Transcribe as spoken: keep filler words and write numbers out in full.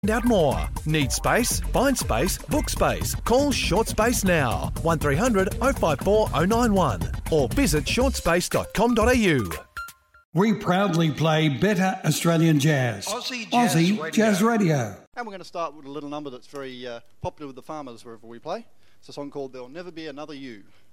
out more. Need space? Find space, book space. Call Short Space now. one three hundred oh five four oh nine one or visit short space dot com dot a u. We proudly play better Australian jazz. Aussie Jazz, Aussie Radio. Jazz Radio. And we're going to start with a little number that's very uh, popular with the farmers wherever we play. It's a song called There'll Never Be Another You.